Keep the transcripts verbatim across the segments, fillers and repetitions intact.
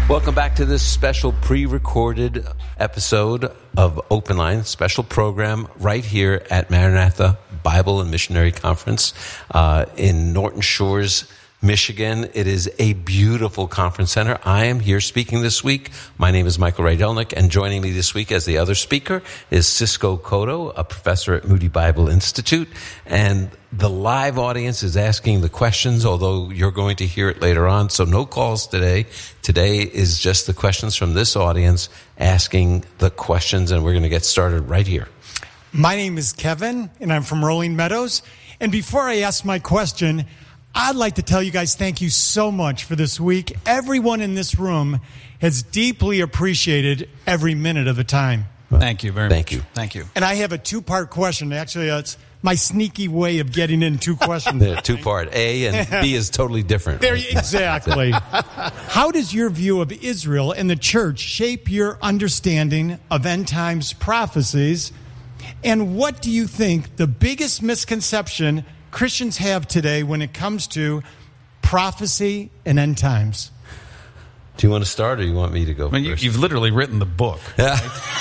Welcome back to this special pre-recorded episode of Open Line, special program right here at Maranatha Bible and Missionary Conference uh, in Norton Shores, Michigan. It is a beautiful conference center. I am here speaking this week. My name is Michael Rydelnik, and joining me this week as the other speaker is Cisco Cotto, a professor at Moody Bible Institute. And the live audience is asking the questions, although you're going to hear it later on. So no calls today. Today is just the questions from this audience asking the questions, and we're going to get started right here. My name is Kevin, and I'm from Rolling Meadows. And before I ask my question, I'd like to tell you guys thank you so much for this week. Everyone in this room has deeply appreciated every minute of the time. Thank you very Thank much. you. Thank you. And I have a two-part question. Actually, uh, it's my sneaky way of getting in two questions. The two-part A and B is totally different. There, right? exactly. How does your view of Israel and the church shape your understanding of end times prophecies? And what do you think the biggest misconception Christians have today when it comes to prophecy and end times? Do you want to start, or you want me to go I mean, you, first? you've literally written the book. Yeah.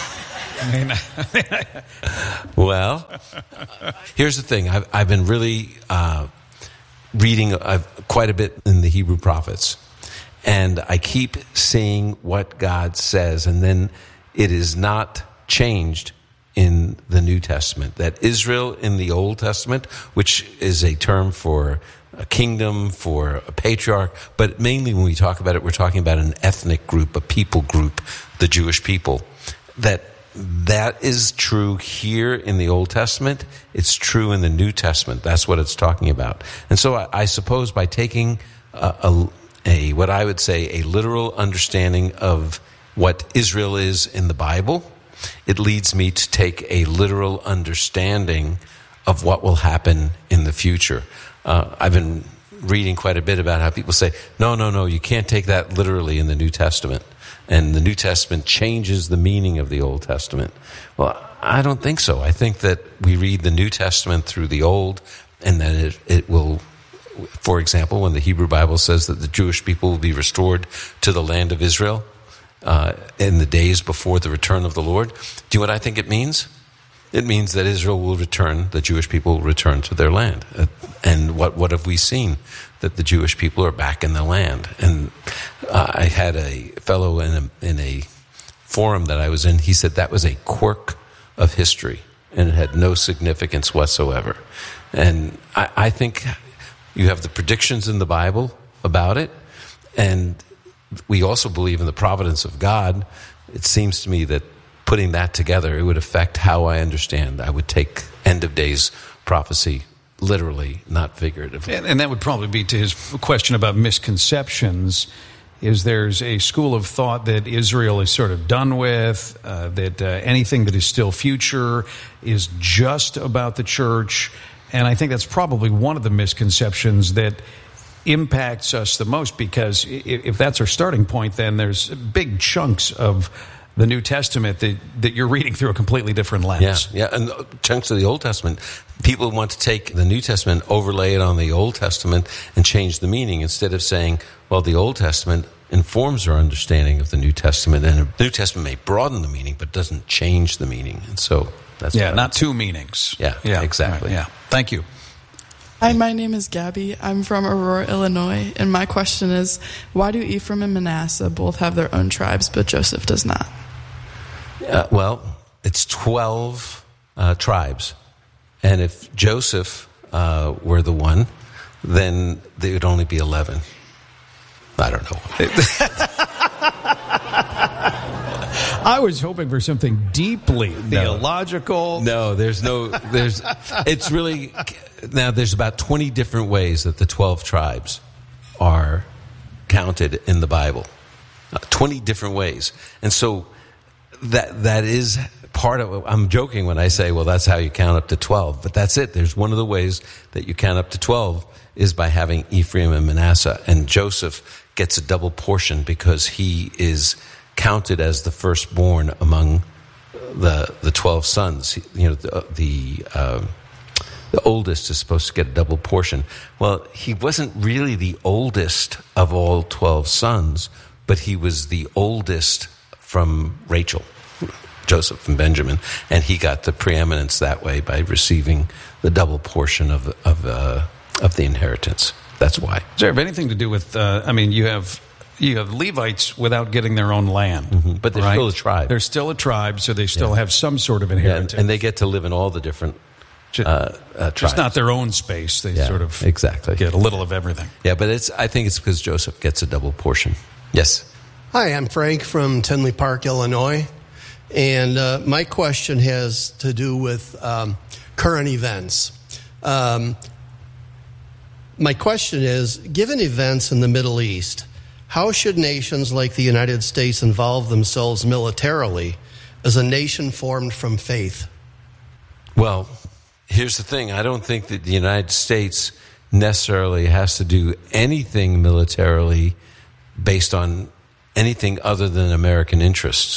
Right? I mean, Well, here's the thing. I've, I've been really uh, reading uh, quite a bit in the Hebrew prophets, and I keep seeing what God says, and then it is not changed in the New Testament. That Israel in the Old Testament, which is a term for a kingdom, for a patriarch, but mainly when we talk about it, we're talking about an ethnic group, a people group, the Jewish people. That that is true here in the Old Testament. It's true in the New Testament. That's what it's talking about. And so I, I suppose by taking a, a, a what I would say a literal understanding of what Israel is in the Bible, it leads me to take a literal understanding of what will happen in the future. Uh, I've been reading quite a bit about how people say, no, no, no, you can't take that literally in the New Testament. And the New Testament changes the meaning of the Old Testament. Well, I don't think so. I think that we read the New Testament through the Old, and then it, it will, for example, when the Hebrew Bible says that the Jewish people will be restored to the land of Israel, Uh, in the days before the return of the Lord. Do you know what I think it means? It means that Israel will return, the Jewish people will return to their land. Uh, and what, what have we seen? That the Jewish people are back in the land. And uh, I had a fellow in a, in a forum that I was in, he said that was a quirk of history, and it had no significance whatsoever. And I, I think you have the predictions in the Bible about it, and we also believe in the providence of God. It seems to me that putting that together, it would affect how I understand. I would take end of days prophecy literally, not figuratively. and, and that would probably be to his question about misconceptions. Is there's a school of thought that Israel is sort of done with, uh, that uh, anything that is still future is just about the church. And I think that's probably one of the misconceptions that impacts us the most, because if that's our starting point, then there's big chunks of the New Testament that, that you're reading through a completely different lens. Yeah, yeah, and chunks of the Old Testament. People want to take the New Testament, overlay it on the Old Testament, and change the meaning, instead of saying, well, the Old Testament informs our understanding of the New Testament, and the New Testament may broaden the meaning, but doesn't change the meaning. And so that's yeah, what not two meanings. Yeah, yeah, exactly. Right, yeah, thank you. Hi, my name is Gabby. I'm from Aurora, Illinois, and my question is, why do Ephraim and Manasseh both have their own tribes, but Joseph does not? Uh, well, it's twelve uh, tribes, and if Joseph uh, were the one, then there would only be eleven. I don't know. I was hoping for something deeply theological. No, there's no, there's, it's really, now there's about twenty different ways that the twelve tribes are counted in the Bible. Uh, twenty different ways. And so that that is part of, I'm joking when I say, well, that's how you count up to twelve, but that's it. There's one of the ways that you count up to twelve is by having Ephraim and Manasseh. And Joseph gets a double portion because he is counted as the firstborn among the the twelve sons. You know, the the, uh, the oldest is supposed to get a double portion. Well, he wasn't really the oldest of all twelve sons, but he was the oldest from Rachel, Joseph and Benjamin, and he got the preeminence that way by receiving the double portion of of uh, of the inheritance. That's why. Does there have anything to do with? Uh, I mean, you have you have Levites without getting their own land, mm-hmm. but they're right? still a tribe. They're still a tribe, so they still yeah. have some sort of yeah, inheritance, and, and they get to live in all the different. Just, uh, uh, just not their own space. They yeah, sort of exactly get a little of everything. Yeah, but it's. I think it's because Joseph gets a double portion. Yes. Hi, I'm Frank from Tinley Park, Illinois, and uh, my question has to do with um, current events. Um, my question is, given events in the Middle East, how should nations like the United States involve themselves militarily as a nation formed from faith? Well, here's the thing. I don't think that the United States necessarily has to do anything militarily based on anything other than American interests.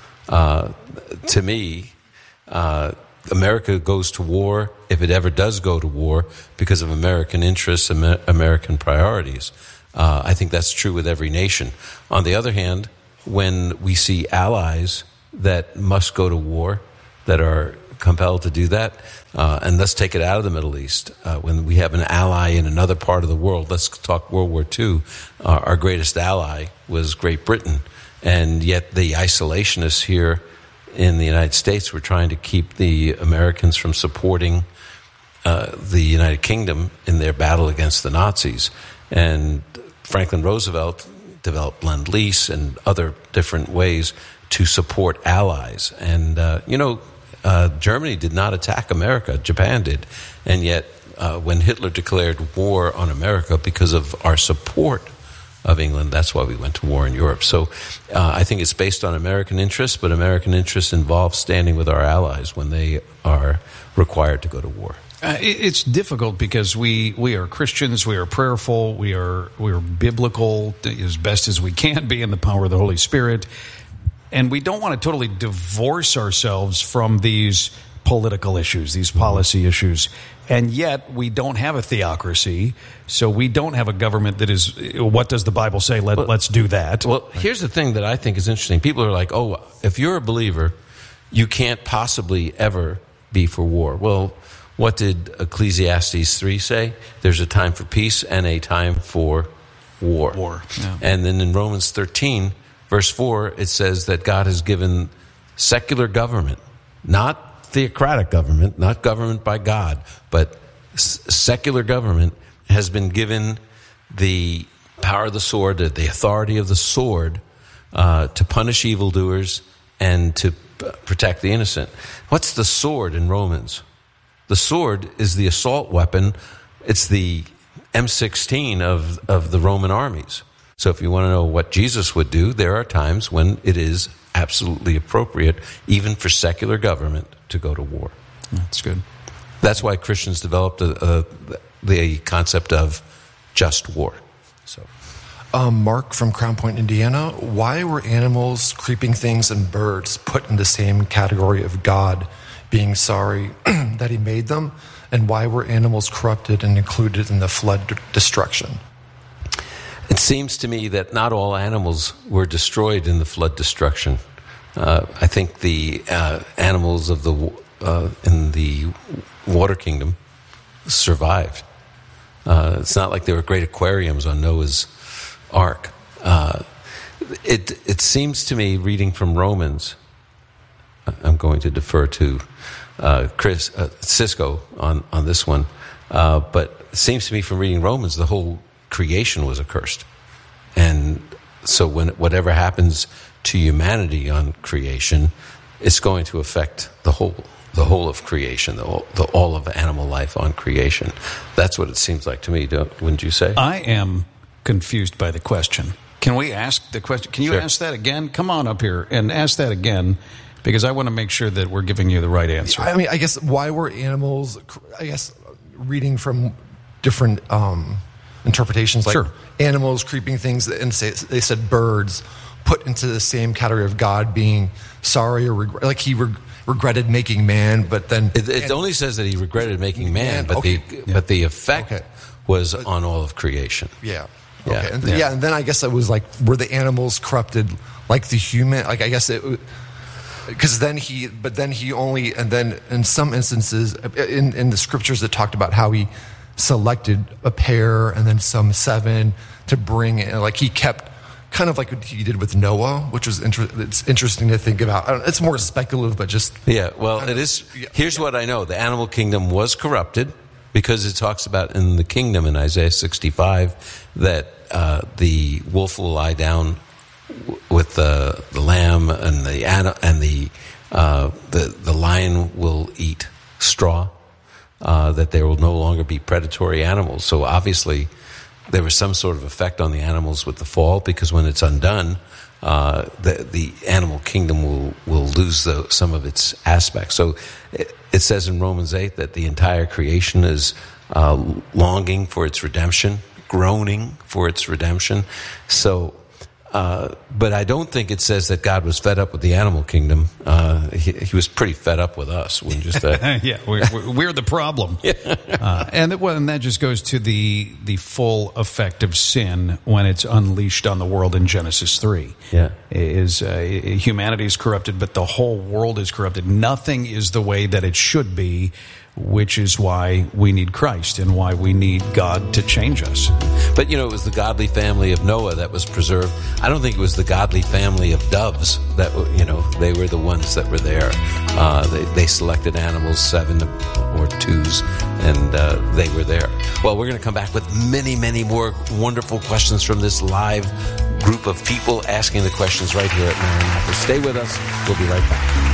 Uh, to me, uh, America goes to war, if it ever does go to war, because of American interests and Amer- American priorities. Uh, I think that's true with every nation. On the other hand, when we see allies that must go to war, that are compelled to do that, uh, and let's take it out of the Middle East. Uh, when we have an ally in another part of the world, let's talk World War Two, uh, our greatest ally was Great Britain, and yet the isolationists here in the United States were trying to keep the Americans from supporting uh, the United Kingdom in their battle against the Nazis. And Franklin Roosevelt developed Lend-Lease and other different ways to support allies. And, uh, you know, Uh, Germany did not attack America. Japan did. And yet, uh, when Hitler declared war on America because of our support of England, that's why we went to war in Europe. So uh, I think it's based on American interests, but American interests involve standing with our allies when they are required to go to war. Uh, it, it's difficult because we, we are Christians, we are prayerful, we are we are biblical as best as we can be in the power of the Holy Spirit. And we don't want to totally divorce ourselves from these political issues, these policy issues. And yet we don't have a theocracy, so we don't have a government that is, what does the Bible say? Let, well, let's do that. Well, here's the thing that I think is interesting. People are like, oh, if you're a believer, you can't possibly ever be for war. Well, what did Ecclesiastes three say? There's a time for peace and a time for war. War. Yeah. And then in Romans thirteen, verse four, it says that God has given secular government, not theocratic government, not government by God, but s- secular government has been given the power of the sword, the authority of the sword, uh, to punish evildoers and to p- protect the innocent. What's the sword in Romans? The sword is the assault weapon. It's the M sixteen of, of the Roman armies. So if you want to know what Jesus would do, there are times when it is absolutely appropriate, even for secular government, to go to war. That's good. That's why Christians developed a, a, the concept of just war. So, um, Mark from Crown Point, Indiana. Why were animals, creeping things, and birds put in the same category of God being sorry that he made them? And why were animals corrupted and included in the flood d- destruction? It seems to me that not all animals were destroyed in the flood destruction. Uh, I think the uh, animals of the uh, in the water kingdom survived. Uh, it's not like there were great aquariums on Noah's Ark. Uh, it it seems to me, reading from Romans, I'm going to defer to uh, Chris uh, Cisco on on this one, uh, but it seems to me from reading Romans, the whole creation was accursed. And so when whatever happens to humanity on creation, it's going to affect the whole the whole of creation, the whole, the all of animal life on creation. That's what it seems like to me, don't, wouldn't you say? I am confused by the question. Can we ask the question? Can you Sure. ask that again? Come on up here and ask that again, because I want to make sure that we're giving you the right answer. I mean, I guess, why were animals, I guess, reading from different um, interpretations, like Sure. animals, creeping things, and say, they said birds, put into the same category of God being sorry or regret, like he reg- regretted making man, but then It, it and, only says that he regretted making man, Man, but okay. the but the effect Okay. was on all of creation. yeah. Yeah. Okay. And, Yeah. yeah. And then I guess it was like, were the animals corrupted like the human? Like, I guess it, because then he, but then he only, and then in some instances, in, in the scriptures it talked about how he selected a pair and then some seven to bring in, like he kept, kind of like what he did with Noah, which was inter- it's interesting to think about. I don't, it's more speculative, but just Yeah, well, it is. Here's what I know. The animal kingdom was corrupted because it talks about in the kingdom in Isaiah sixty-five that uh, the wolf will lie down w- with the the lamb, and the an- and the uh, the the lion will eat straw. Uh, that there will no longer be predatory animals. So obviously, there was some sort of effect on the animals with the fall, because when it's undone, uh, the the animal kingdom will will lose the, some of its aspects. So it, it says in Romans eight that the entire creation is uh, longing for its redemption, groaning for its redemption. So, uh, but I don't think it says that God was fed up with the animal kingdom. Uh, he, he was pretty fed up with us. We just uh, yeah, we're, we're, we're the problem. uh, and, that, well, and that just goes to the the full effect of sin when it's unleashed on the world in Genesis three. Yeah. Is uh, humanity is corrupted, but the whole world is corrupted. Nothing is the way that it should be, which is why we need Christ and why we need God to change us. But, you know, it was the godly family of Noah that was preserved. I don't think it was the godly family of doves that, you know, they were the ones that were there. Uh, they, they selected animals, seven or twos, and uh, they were there. Well, we're going to come back with many, many more wonderful questions from this live group of people asking the questions right here at Maranatha. Stay with us. We'll be right back.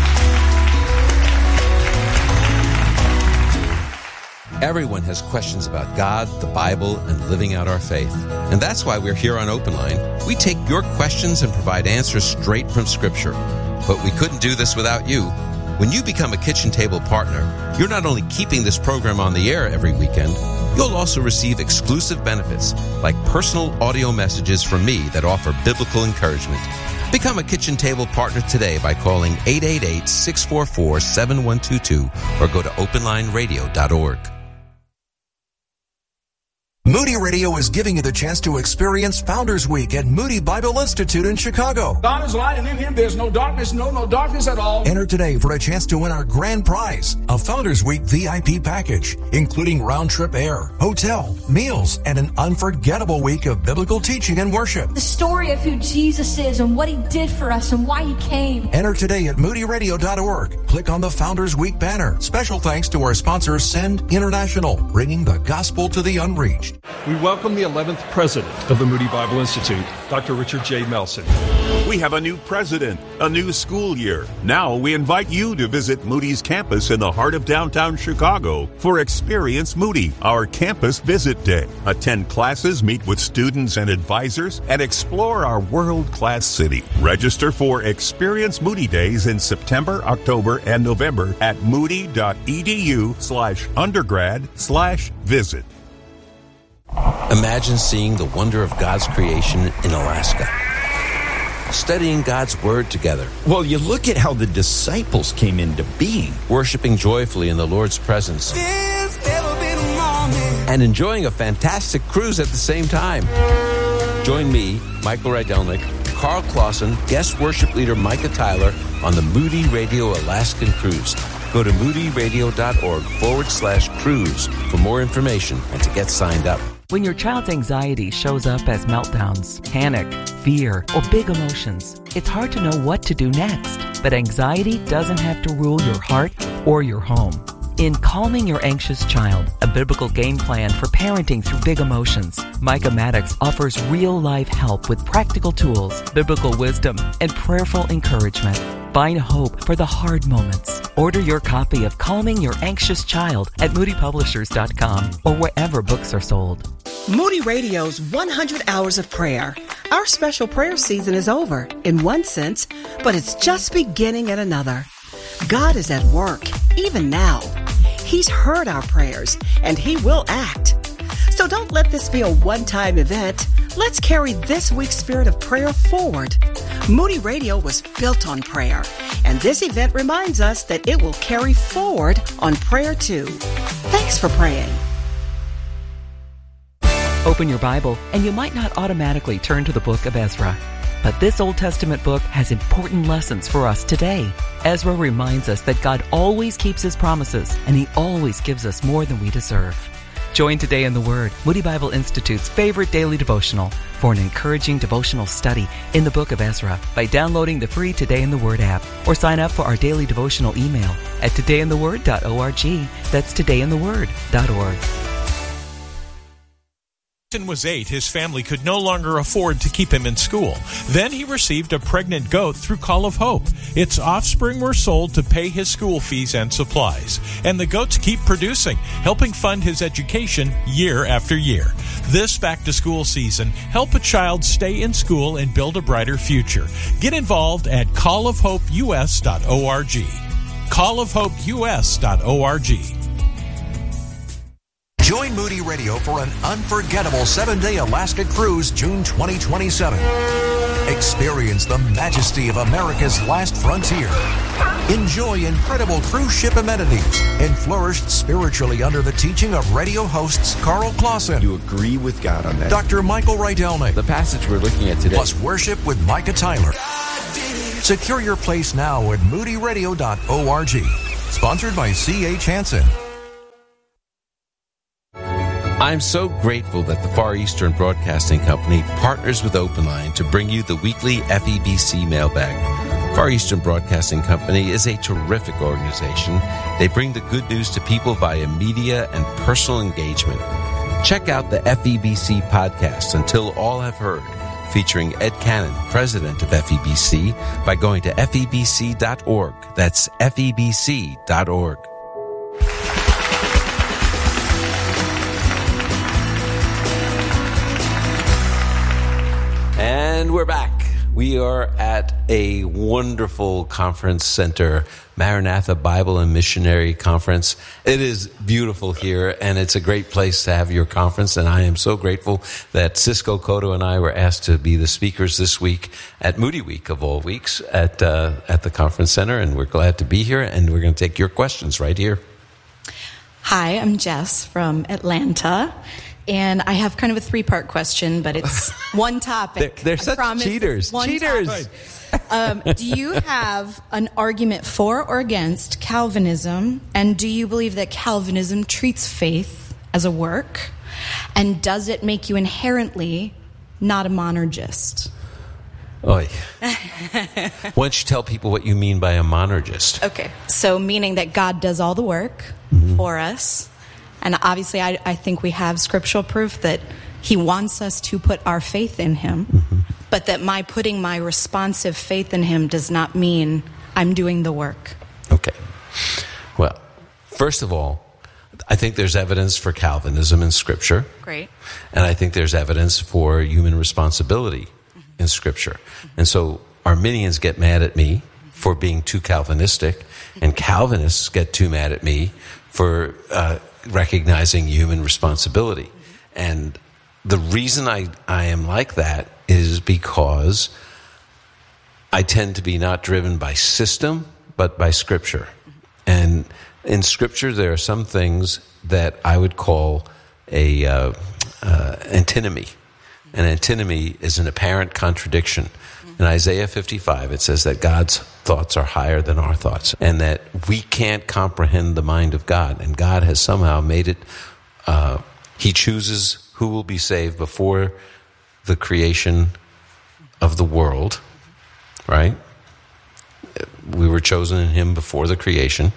Everyone has questions about God, the Bible, and living out our faith. And that's why we're here on Open Line. We take your questions and provide answers straight from Scripture. But we couldn't do this without you. When you become a Kitchen Table partner, you're not only keeping this program on the air every weekend, you'll also receive exclusive benefits like personal audio messages from me that offer biblical encouragement. Become a Kitchen Table partner today by calling eight eight eight, six four four, seven one two two or go to open line radio dot org. Moody Radio is giving you the chance to experience Founders Week at Moody Bible Institute in Chicago. God is light, and in Him there's no darkness, no, no darkness at all. Enter today for a chance to win our grand prize, a Founders Week V I P package, including round-trip air, hotel, meals, and an unforgettable week of biblical teaching and worship. The story of who Jesus is and what He did for us and why He came. Enter today at moody radio dot org. Click on the Founders Week banner. Special thanks to our sponsor, Send International, bringing the gospel to the unreached. We welcome the eleventh president of the Moody Bible Institute, Doctor Richard J. Melson. We have a new president, a new school year. Now we invite you to visit Moody's campus in the heart of downtown Chicago for Experience Moody, our campus visit day. Attend classes, meet with students and advisors, and explore our world-class city. Register for Experience Moody Days in September, October, and November at moody.edu slash undergrad slash visit. Imagine seeing the wonder of God's creation in Alaska. Studying God's Word together. Well, you look at how the disciples came into being. Worshiping joyfully in the Lord's presence. And enjoying a fantastic cruise at the same time. Join me, Michael Rydelnik, Carl Clausen, guest worship leader Micah Tyler on the Moody Radio Alaskan Cruise. Go to moody radio dot org forward slash cruise for more information and to get signed up. When your child's anxiety shows up as meltdowns, panic, fear, or big emotions, it's hard to know what to do next. But anxiety doesn't have to rule your heart or your home. In Calming Your Anxious Child, a biblical game plan for parenting through big emotions, Micah Maddox offers real-life help with practical tools, biblical wisdom, and prayerful encouragement. Find hope for the hard moments. Order your copy of Calming Your Anxious Child at moody publishers dot com or wherever books are sold. Moody Radio's one hundred hours of prayer. Our special prayer season is over, in one sense, but it's just beginning in another. God is at work, even now. He's heard our prayers, and He will act. So don't let this be a one-time event. Let's carry this week's spirit of prayer forward. Moody Radio was built on prayer, and this event reminds us that it will carry forward on prayer too. Thanks for praying. Open your Bible, and you might not automatically turn to the book of Ezra. But this Old Testament book has important lessons for us today. Ezra reminds us that God always keeps His promises, and He always gives us more than we deserve. Join Today in the Word, Moody Bible Institute's favorite daily devotional, for an encouraging devotional study in the book of Ezra by downloading the free Today in the Word app, or sign up for our daily devotional email at today in the word dot org. That's today in the word dot org. When he was eight, his family could no longer afford to keep him in school. Then he received a pregnant goat through Call of Hope. Its offspring were sold to pay his school fees and supplies. And the goats keep producing, helping fund his education year after year. This back-to-school season, help a child stay in school and build a brighter future. Get involved at call of hope u s dot org. call of hope u s dot org. Join Moody Radio for an unforgettable seven-day Alaska cruise June twenty twenty-seven. Experience the majesty of America's last frontier. Enjoy incredible cruise ship amenities and flourish spiritually under the teaching of radio hosts Carl Clausen. You agree with God on that? Doctor Michael Rydelnik. The passage we're looking at today. Plus worship with Micah Tyler. Secure your place now at moody radio dot org. Sponsored by C H Hansen. I'm so grateful that the Far Eastern Broadcasting Company partners with OpenLine to bring you the weekly F E B C mailbag. Far Eastern Broadcasting Company is a terrific organization. They bring the good news to people via media and personal engagement. Check out the F E B C podcast, Until All Have Heard, featuring Ed Cannon, president of F E B C, by going to F E B C dot org. That's F E B C dot org. And we're back. We are at a wonderful conference center, Maranatha Bible and Missionary Conference. It is beautiful here, and it's a great place to have your conference, and I am so grateful that Cisco Cotto and I were asked to be the speakers this week at Moody Week, of all weeks, at, uh, at the conference center, and we're glad to be here, and we're going to take your questions right here. Hi, I'm Jess from Atlanta. And I have kind of a three-part question, but it's one topic. They're, they're such cheaters. Cheaters. Um, do you have an argument for or against Calvinism? And do you believe that Calvinism treats faith as a work? And does it make you inherently not a monergist? Oy. Why don't you tell people what you mean by a monergist? Okay. So meaning that God does all the work mm-hmm. for us. And obviously, I, I think we have scriptural proof that He wants us to put our faith in Him, mm-hmm. but that my putting my responsive faith in Him does not mean I'm doing the work. Okay. Well, first of all, I think there's evidence for Calvinism in Scripture. Great. And I think there's evidence for human responsibility mm-hmm. in Scripture. Mm-hmm. And so Arminians get mad at me for being too Calvinistic, mm-hmm. and Calvinists get too mad at me for uh, recognizing human responsibility. And the reason I, I am like that is because I tend to be not driven by system, but by Scripture. And in Scripture, there are some things that I would call a uh, uh, antinomy. An antinomy is an apparent contradiction. In Isaiah fifty-five, it says that God's thoughts are higher than our thoughts, and that we can't comprehend the mind of God. And God has somehow made it, uh, He chooses who will be saved before the creation of the world, right? We were chosen in Him before the creation,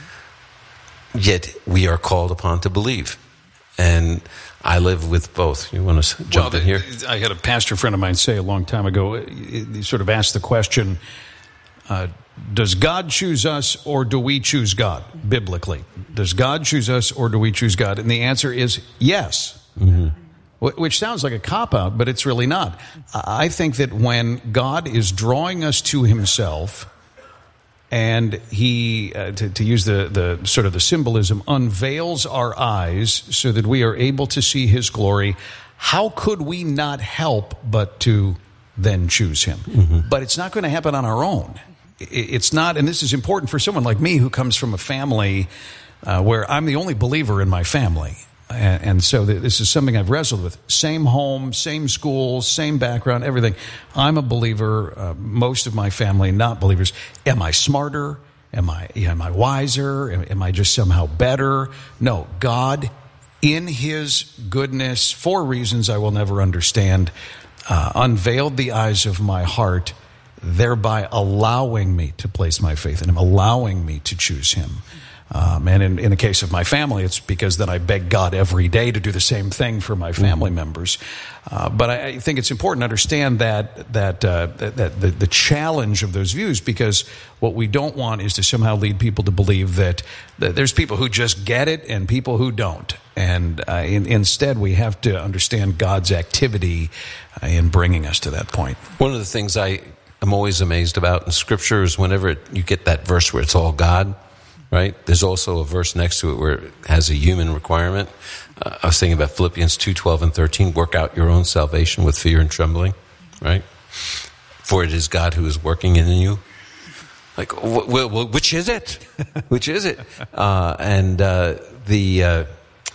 yet we are called upon to believe. And I live with both. You want to jump well, in here? I had a pastor friend of mine say a long time ago, he sort of asked the question, uh, does God choose us or do we choose God, biblically? Does God choose us or do we choose God? And the answer is yes. Mm-hmm. Which sounds like a cop-out, but it's really not. I think that when God is drawing us to Himself, and He, uh, to, to use the, the sort of the symbolism, unveils our eyes so that we are able to see His glory, how could we not help but to then choose Him? Mm-hmm. But it's not going to happen on our own. It's not, and this is important for someone like me who comes from a family uh, where I'm the only believer in my family. And, and so th- this is something I've wrestled with. Same home, same school, same background, everything. I'm a believer. Uh, most of my family not believers. Am I smarter? Am I am I wiser? Am, am I just somehow better? No, God, in His goodness, for reasons I will never understand, uh, unveiled the eyes of my heart, thereby allowing me to place my faith in Him, allowing me to choose Him. Um, and in, in the case of my family, it's because then I beg God every day to do the same thing for my family mm-hmm. members. Uh, but I, I think it's important to understand that that, uh, that, that the, the challenge of those views, because what we don't want is to somehow lead people to believe that, that there's people who just get it and people who don't. And uh, in, instead, we have to understand God's activity uh, in bringing us to that point. One of the things I am always amazed about in Scripture is whenever it, you get that verse where it's all God, right? There's also a verse next to it where it has a human requirement. Uh, I was thinking about Philippians two twelve and thirteen. Work out your own salvation with fear and trembling, right? For it is God who is working in you. Like, wh- wh- which is it? Which is it? Uh, and uh, the uh,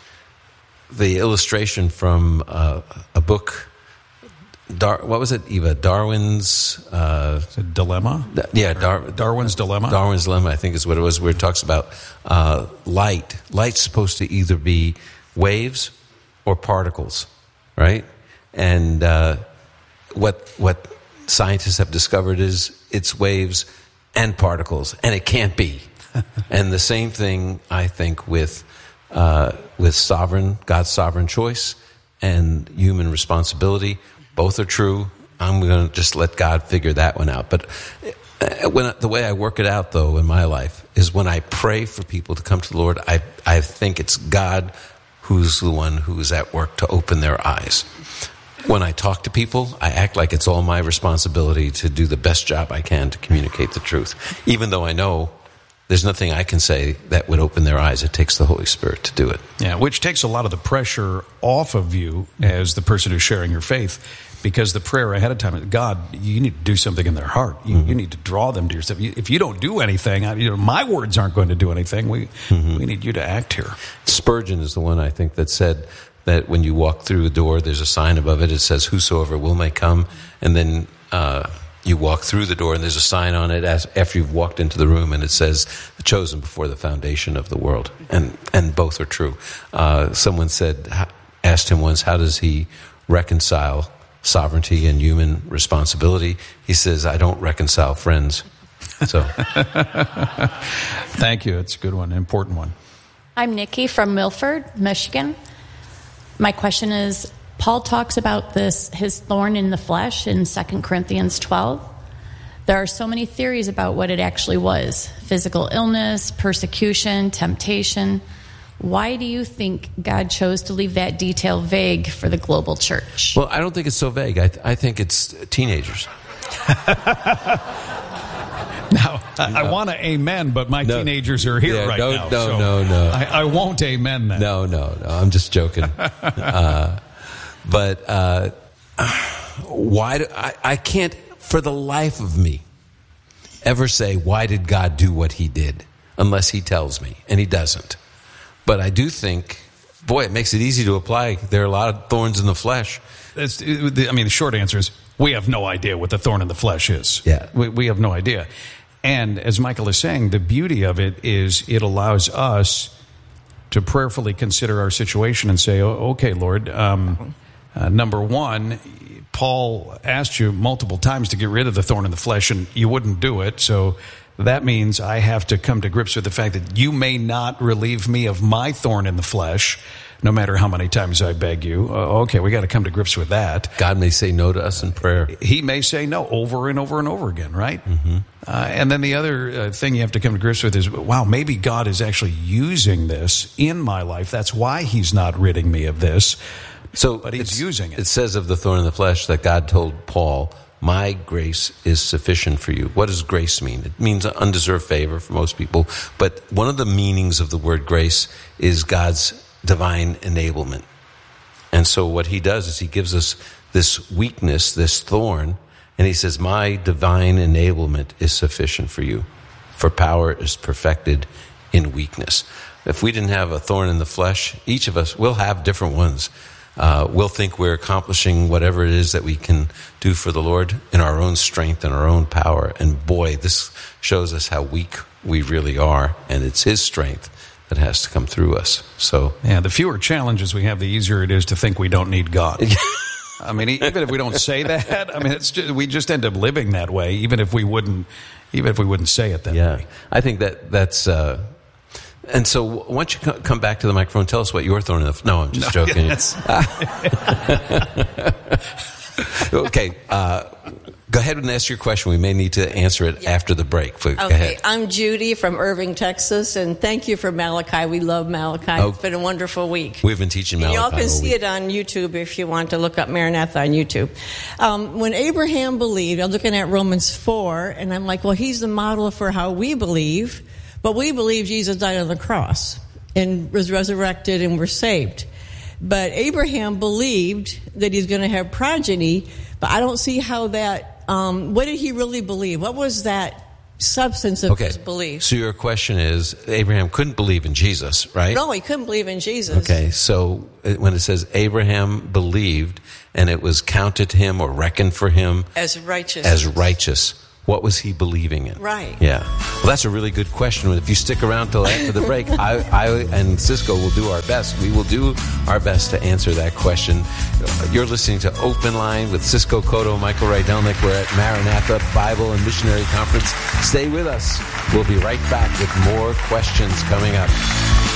the illustration from uh, a book. Dar- what was it, Eva? Darwin's uh, Dilemma? Yeah, Dar- Darwin's Dilemma? Darwin's Dilemma, I think is what it was, where it talks about uh, light. Light's supposed to either be waves or particles, right? And uh, what what scientists have discovered is it's waves and particles, and it can't be. And the same thing, I think, with uh, with sovereign, God's sovereign choice and human responsibility. Both are true. I'm going to just let God figure that one out. But when the way I work it out, though, in my life is when I pray for people to come to the Lord, I, I think it's God who's the one who's at work to open their eyes. When I talk to people, I act like it's all my responsibility to do the best job I can to communicate the truth, even though I know there's nothing I can say that would open their eyes. It takes the Holy Spirit to do it. Yeah, which takes a lot of the pressure off of you as the person who's sharing your faith, because the prayer ahead of time, God, you need to do something in their heart. You, mm-hmm. you need to draw them to yourself. If you don't do anything, you know, my words aren't going to do anything. We mm-hmm. we need you to act here. Spurgeon is the one, I think, that said that when you walk through a door, there's a sign above it. It says, whosoever will may come. And then uh, you walk through the door, and there's a sign on it as, after you've walked into the room, and it says, chosen before the foundation of the world. And and both are true. Uh, someone said, asked him once, how does he reconcile sovereignty and human responsibility? He says, I don't reconcile friends. So, thank you. It's a good one, an important one. I'm Nikki from Milford, Michigan. My question is, Paul talks about this, his thorn in the flesh, in Second Corinthians twelve. There are so many theories about what it actually was. Physical illness, persecution, temptation. Why do you think God chose to leave that detail vague for the global church? Well, I don't think it's so vague. I, th- I think it's teenagers. Now, I, no. I want to amen, but my no. teenagers are here yeah, right no, now. No, so no, no. I, I won't amen that. No, no, no. I'm just joking. uh, but uh, why do I, I can't, for the life of me, ever say, why did God do what He did? Unless He tells me, and He doesn't. But I do think, boy, it makes it easy to apply. There are a lot of thorns in the flesh. It's, I mean, the short answer is we have no idea what the thorn in the flesh is. Yeah. We, we have no idea. And as Michael is saying, the beauty of it is it allows us to prayerfully consider our situation and say, oh, okay, Lord, um, uh, number one, Paul asked you multiple times to get rid of the thorn in the flesh, and you wouldn't do it. So that means I have to come to grips with the fact that you may not relieve me of my thorn in the flesh, no matter how many times I beg you. Uh, okay, we got to come to grips with that. God may say no to us in prayer. He may say no over and over and over again, right? Mm-hmm. Uh, and then the other uh, thing you have to come to grips with is, wow, maybe God is actually using this in my life. That's why He's not ridding me of this. So, but He's using it. It says of the thorn in the flesh that God told Paul, my grace is sufficient for you. What does grace mean? It means undeserved favor for most people. But one of the meanings of the word grace is God's divine enablement. And so what He does is He gives us this weakness, this thorn, and He says, my divine enablement is sufficient for you. For power is perfected in weakness. if we didn't have a thorn in the flesh, each of us will have different ones. Uh, we'll think we're accomplishing whatever it is that we can do for the Lord in our own strength and our own power. And boy, this shows us how weak we really are, and it's His strength that has to come through us. So, yeah, the fewer challenges we have, the easier it is to think we don't need God. I mean, even if we don't say that, I mean, it's just, we just end up living that way, even if we wouldn't, even if we wouldn't say it that yeah, way. I think that that's. Uh, and so, once you come back to the microphone, tell us what you're throwing in the. No, I'm just No, joking. yes. Okay, uh, go ahead and ask your question. We may need to answer it yeah. after the break. But okay, go ahead. I'm Judy from Irving, Texas, and thank you for Malachi. We love Malachi. Oh, it's been a wonderful week. We've been teaching Malachi. And y'all can all see week. it on YouTube if you want to look up Maranatha on YouTube. Um, when Abraham believed, I'm looking at Romans four, and I'm like, well, he's the model for how we believe, but we believe Jesus died on the cross and was resurrected and we're saved. But Abraham believed that he's going to have progeny, but I don't see how that, um, what did he really believe? What was that substance of okay. his belief? So your question is, Abraham couldn't believe in Jesus, right? No, he couldn't believe in Jesus. Okay, so when it says Abraham believed and it was counted to him or reckoned for him As righteous. as righteous, what was he believing in? Right. Yeah. Well, that's a really good question. If you stick around till after the break, I, I and Cisco will do our best. We will do our best to answer that question. You're listening to Open Line with Cisco Cotto, Michael Rydelnik. We're at Maranatha Bible and Missionary Conference. Stay with us. We'll be right back with more questions coming up.